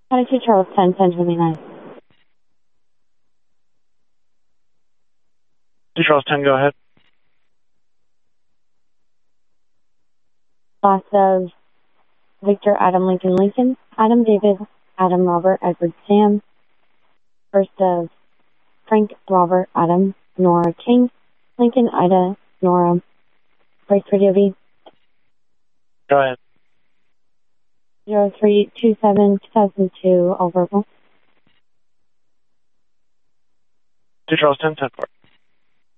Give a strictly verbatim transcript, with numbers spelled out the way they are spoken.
twenty-two Charles ten, ten twenty-nine. two Charles ten, go ahead. Last of Victor, Adam, Lincoln, Lincoln, Adam, David, Adam, Robert, Edward, Sam. First of Frank, Robert, Adam, Nora, King, Lincoln, Ida, Nora. Brace radio V. Go ahead. zero three two seven two thousand two, all verbal. two Charles ten, ten four.